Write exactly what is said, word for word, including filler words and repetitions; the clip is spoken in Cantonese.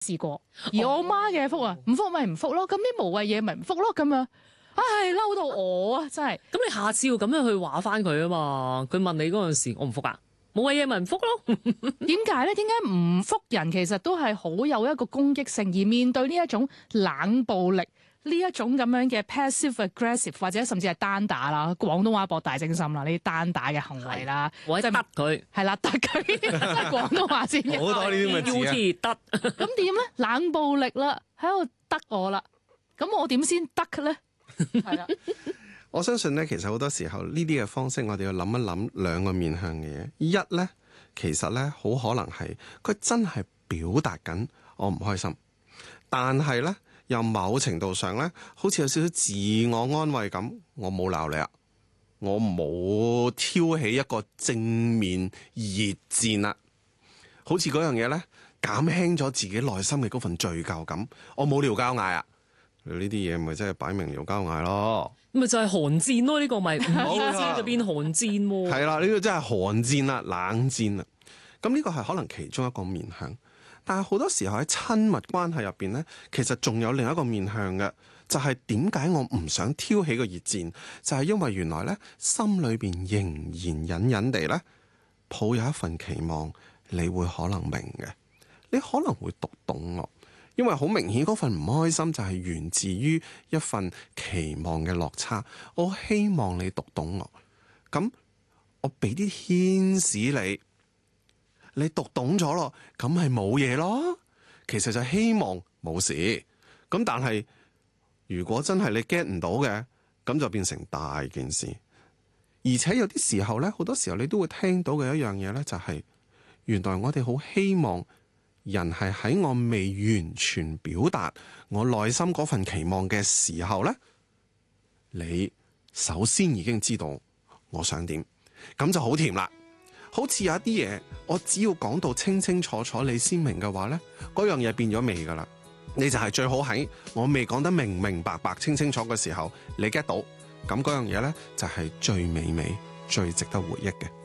試過。而我媽嘅覆啊，唔覆咪唔覆咯，咁啲無謂嘢咪唔覆咯咁樣。唉，嬲到我啊，真係。 咁你下次要咁樣去話翻佢啊嘛？佢問你嗰陣時，我唔覆啊，冇謂嘢咪唔覆咯。 點解咧？點解唔覆人其實都係好有一個攻擊性，而面對呢一種冷暴力，呢一種咁樣嘅 passive aggressive 或者甚至係單打啦，廣東話博大精深啦，呢啲單打嘅行為啦， 或者得佢係啦，得佢即係廣東話先嘅。 好多呢啲咁嘅字啊 U T 得。 咁點咧？冷暴力啦，喺度得我啦，咁我點先得咧？係啦， 我相信咧，其實好多時候呢啲嘅方式，我哋要諗一諗兩個面向嘅嘢。一咧，其實咧好可能係佢真係表達緊我唔開心，但係咧又某程度上咧，好似有少少自我安慰咁。我冇鬧你啊，我冇挑起一個正面熱戰啊，好似嗰樣嘢咧減輕咗自己內心嘅嗰份罪疚感。我冇撩交嗌啊！呢啲嘢咪真係擺明撩交嗌咯， 咪就係寒戰咯，呢、這個咪唔熱戰就變寒戰喎。 係啦，呢、這個真係寒戰啦、冷戰啦。咁呢個係可能其中一個面向，但係好多時候喺親密關係入邊呢，其實仲有另一個面向嘅，就係點解我唔想挑起個熱戰，就係、是、因為原來呢，心裏邊仍然隱隱地呢，抱有一份期望，你會可能明嘅，你可能會讀懂我。因為好明顯嗰份唔開心就係源自於一份期望嘅落差，我希望你讀懂我，咁我俾啲牽使你，你讀懂咗咯，咁係冇嘢咯。其實就希望冇事，咁但係如果真係你 get 唔到嘅，咁就變成大件事。而且有啲時候呢，好多時候你都會聽到嘅一樣嘢呢，就係原來我哋好希望人係喺我未完全表達我內心嗰份期望嘅時候呢，你首先已經知道我想點，咁就好甜啦。好似有一啲嘢，我只要講到清清楚楚，你先明嘅話呢，嗰樣嘢變咗味噶啦。你就係最好喺我未講得明明白白、清清楚嘅時候，你 get 到，咁嗰樣嘢呢，就係最美味、最值得回憶嘅。